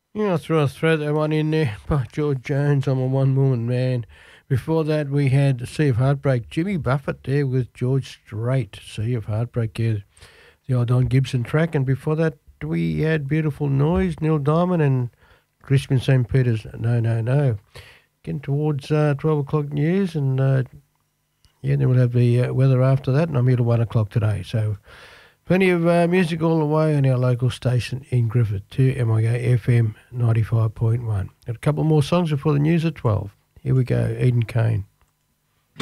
Yeah, I'll throw that one in there. By George Jones, I'm a one woman man. Before that, we had Sea of Heartbreak. Jimmy Buffett there with George Strait. Sea of Heartbreak, yeah, the old Don Gibson track. And before that, we had Beautiful Noise, Neil Diamond, and Crispin St. Peter's No, No, No. Getting towards 12 o'clock news, and yeah, then we'll have the weather after that. And I'm here till 1 o'clock today. So plenty of music all the way on our local station in Griffith, 2MIA FM 95.1. Got a couple more songs before the news at 12. Here we go, Eden Kane.